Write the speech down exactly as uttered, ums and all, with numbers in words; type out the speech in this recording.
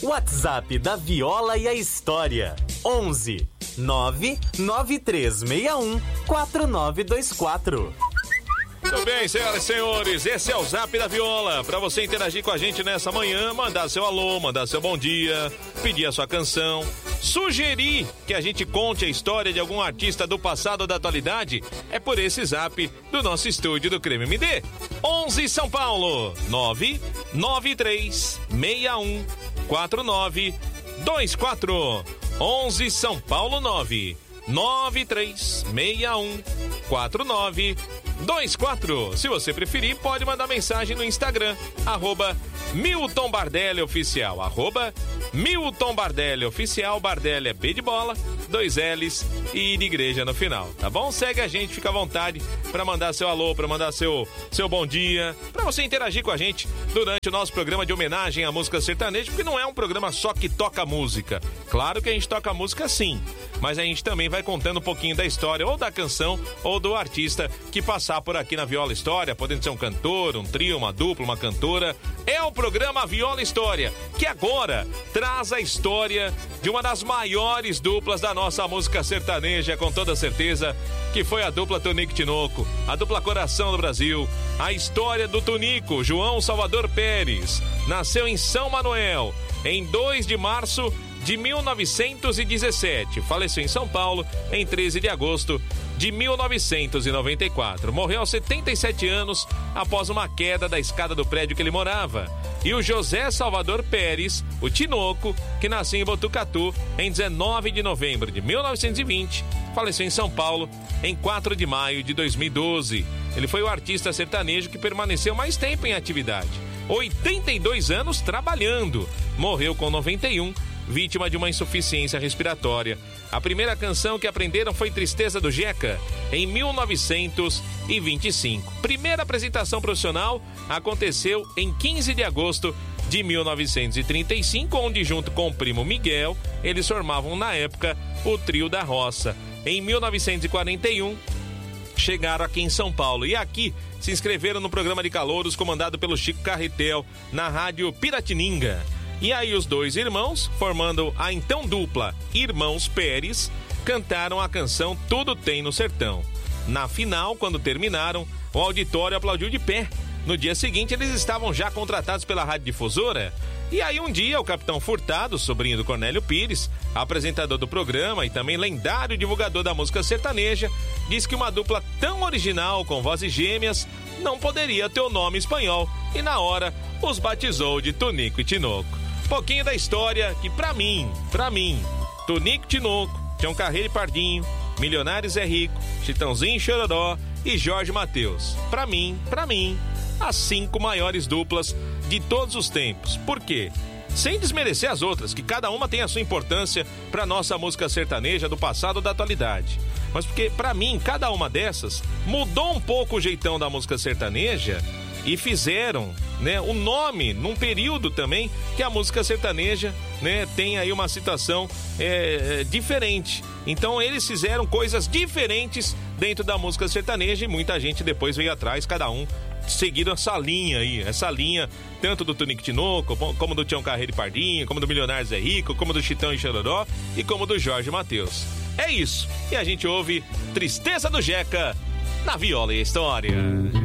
WhatsApp da Viola e a História. onze nove nove três seis um quatro nove dois quatro. Tudo bem, senhoras e senhores, esse é o Zap da Viola. Para você interagir com a gente nessa manhã, mandar seu alô, mandar seu bom dia, pedir a sua canção, sugerir que a gente conte a história de algum artista do passado ou da atualidade, é por esse Zap do nosso estúdio do Creme M D. onze São Paulo, nove nove três seis um quatro nove dois quatro. onze São Paulo, nove nove três seis um quatro nove dois quatro. Se você preferir, pode mandar mensagem no Instagram, arroba Milton Bardelli Oficial, arroba Milton Bardelli Oficial. Bardelli é B de bola, dois L's e de igreja no final, tá bom? Segue a gente, fica à vontade para mandar seu alô, para mandar seu, seu bom dia, para você interagir com a gente durante o nosso programa de homenagem à música sertaneja, porque não é um programa só que toca música. Claro que a gente toca música sim, mas a gente também vai contando um pouquinho da história, ou da canção, ou do artista que passar por aqui na Viola História, podendo ser um cantor, um trio, uma dupla, uma cantora. É o programa Viola História, que agora traz a história de uma das maiores duplas da nossa música sertaneja, com toda certeza, que foi a dupla Tunico e Tinoco, a dupla Coração do Brasil. A história do Tunico, João Salvador Pérez, nasceu em São Manuel, em dois de março de mil novecentos e dezessete, faleceu em São Paulo em treze de agosto de mil novecentos e noventa e quatro. Morreu aos setenta e sete anos após uma queda da escada do prédio que ele morava. E o José Salvador Pérez, o Tinoco, que nasceu em Botucatu em dezenove de novembro de mil novecentos e vinte, faleceu em São Paulo em quatro de maio de dois mil e doze. Ele foi o artista sertanejo que permaneceu mais tempo em atividade, oitenta e dois anos trabalhando. Morreu com noventa e um, vítima de uma insuficiência respiratória. A primeira canção que aprenderam foi Tristeza do Jeca, em mil novecentos e vinte e cinco. Primeira apresentação profissional aconteceu em quinze de agosto de mil novecentos e trinta e cinco, onde, junto com o primo Miguel, eles formavam, na época, o Trio da Roça. Em mil novecentos e quarenta e um, chegaram aqui em São Paulo e aqui se inscreveram no programa de calouros comandado pelo Chico Carretel, na rádio Piratininga. E aí os dois irmãos, formando a então dupla Irmãos Pérez, cantaram a canção Tudo Tem no Sertão. Na final, quando terminaram, o auditório aplaudiu de pé. No dia seguinte, eles estavam já contratados pela Rádio Difusora. E aí um dia, o Capitão Furtado, sobrinho do Cornélio Pires, apresentador do programa e também lendário divulgador da música sertaneja, disse que uma dupla tão original, com vozes gêmeas, não poderia ter o nome espanhol. E na hora, os batizou de Tunico e Tinoco. Pouquinho da história que, pra mim, pra mim, Tunico e Tinoco, Tião Carreiro e Pardinho, Milionários é Rico, Chitãozinho e Chororó e Jorge Mateus. Pra mim, pra mim, as cinco maiores duplas de todos os tempos. Por quê? Sem desmerecer as outras, que cada uma tem a sua importância pra nossa música sertaneja do passado ou da atualidade. Mas porque, pra mim, cada uma dessas mudou um pouco o jeitão da música sertaneja e fizeram, né, o nome num período também que a música sertaneja, né, tem aí uma situação é, é, diferente. Então eles fizeram coisas diferentes dentro da música sertaneja e muita gente depois veio atrás, cada um seguiram essa linha aí, essa linha tanto do Tunico e Tinoco, como do Tião Carreiro e Pardinho, como do Milionários é Rico, como do Chitão e Chororó e como do Jorge Mateus. É isso, e a gente ouve Tristeza do Jeca na Viola e a História.